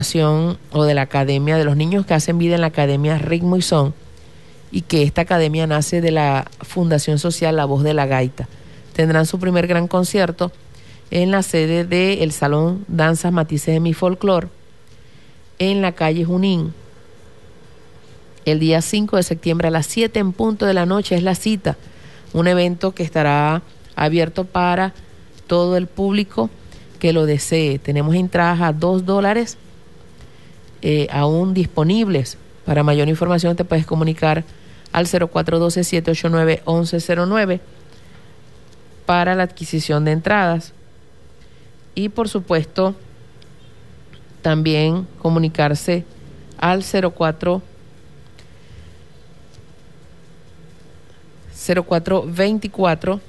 o de la academia, de los niños que hacen vida en la academia Ritmo y Son, y que esta academia nace de la Fundación Social La Voz de la Gaita. Tendrán su primer gran concierto en la sede del Salón Danzas Matices de Mi Folclor, en la calle Junín, el día 5 de septiembre a las 7 en punto de la noche. Es la cita, un evento que estará abierto para todo el público que lo desee. Tenemos entradas a $2 aún disponibles. Para mayor información te puedes comunicar al 0412-789-1109 para la adquisición de entradas, y por supuesto también comunicarse al 0424,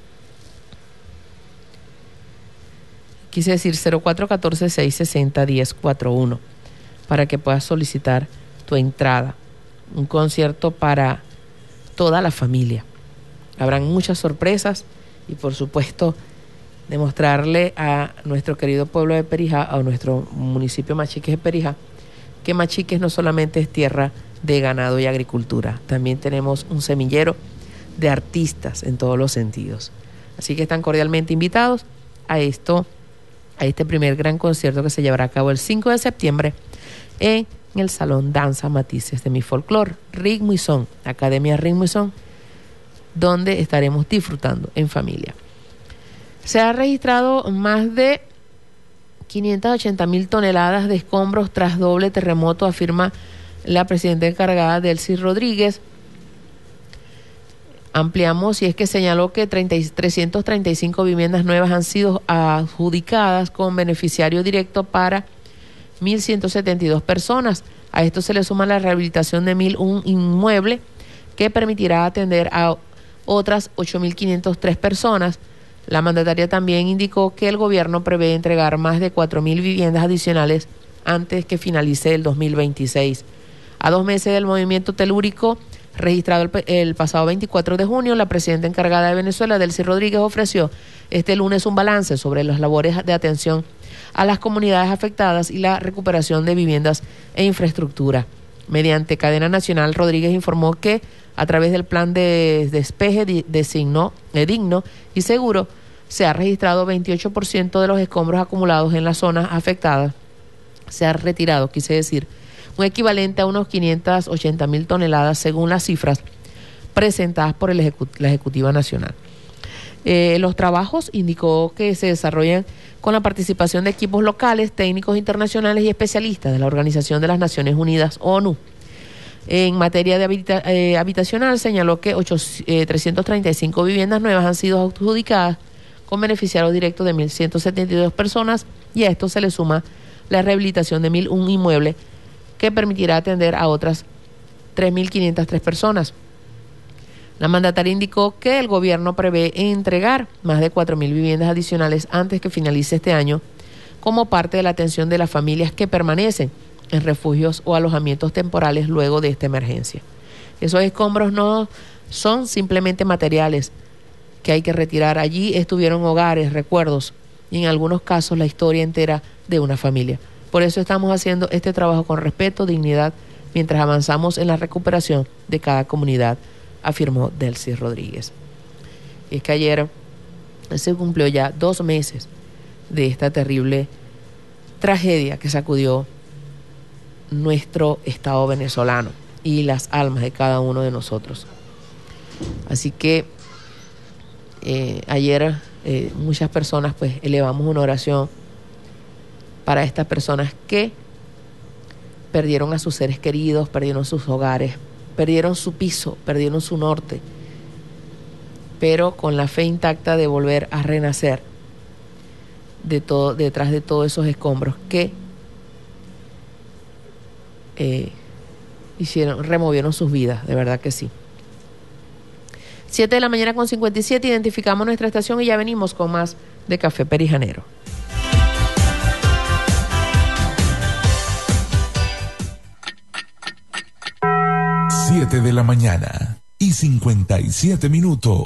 quise decir 0414-660-1041, para que puedas solicitar tu entrada. Un concierto para toda la familia. Habrán muchas sorpresas y por supuesto demostrarle a nuestro querido pueblo de Perijá, a nuestro municipio Machiques de Perijá, que Machiques no solamente es tierra de ganado y agricultura, también tenemos un semillero de artistas en todos los sentidos. Así que están cordialmente invitados a este primer gran concierto que se llevará a cabo el 5 de septiembre en el Salón Danza Matices de Mi Folclor, Ritmo y Son, Academia Ritmo y Son, donde estaremos disfrutando en familia. Se ha registrado más de 580,000 toneladas de escombros tras doble terremoto, afirma la presidenta encargada Delcy Rodríguez. Ampliamos, y es que señaló que 335 viviendas nuevas han sido adjudicadas con beneficiario directo para 1.172 personas. A esto se le suma la rehabilitación de 1.001 inmuebles que permitirá atender a otras 8.503 personas. La mandataria también indicó que el gobierno prevé entregar más de 4.000 viviendas adicionales antes que finalice el 2026. A 2 meses del movimiento telúrico registrado el pasado 24 de junio, la presidenta encargada de Venezuela, Delcy Rodríguez, ofreció este lunes un balance sobre las labores de atención a las comunidades afectadas y la recuperación de viviendas e infraestructura. Mediante cadena nacional, Rodríguez informó que a través del plan de despeje digno y seguro se ha registrado 28% de los escombros acumulados en las zonas afectadas. Se ha retirado, un equivalente a unos 580,000 toneladas según las cifras presentadas por la Ejecutiva Nacional. Los trabajos, indicó, que se desarrollan con la participación de equipos locales, técnicos internacionales y especialistas de la Organización de las Naciones Unidas, ONU. En materia de habitacional, señaló que 335 viviendas nuevas han sido adjudicadas con beneficiario directo de 1.172 personas, y a esto se le suma la rehabilitación de 1.001 inmuebles que permitirá atender a otras 3.503 personas. La mandataria indicó que el gobierno prevé entregar más de 4.000 viviendas adicionales antes que finalice este año, como parte de la atención de las familias que permanecen en refugios o alojamientos temporales luego de esta emergencia. Esos escombros no son simplemente materiales que hay que retirar. Allí estuvieron hogares, recuerdos y en algunos casos la historia entera de una familia. Por eso estamos haciendo este trabajo con respeto, dignidad, mientras avanzamos en la recuperación de cada comunidad, afirmó Delcy Rodríguez. Y es que ayer se cumplió ya 2 meses de esta terrible tragedia que sacudió nuestro Estado venezolano y las almas de cada uno de nosotros. Así que ayer muchas personas pues elevamos una oración para estas personas que perdieron a sus seres queridos, perdieron sus hogares, perdieron su piso, perdieron su norte, pero con la fe intacta de volver a renacer detrás de todos esos escombros que removieron sus vidas, de verdad que sí. 7 de la mañana con 57, identificamos nuestra estación y ya venimos con más de Café Perijanero. 7 de la mañana y 57 minutos.